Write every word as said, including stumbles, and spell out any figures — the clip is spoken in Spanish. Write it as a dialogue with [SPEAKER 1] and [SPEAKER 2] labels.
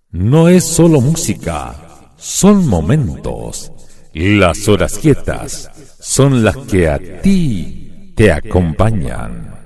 [SPEAKER 1] No es solo música, son momentos. Las horas quietas son las que a ti te acompañan.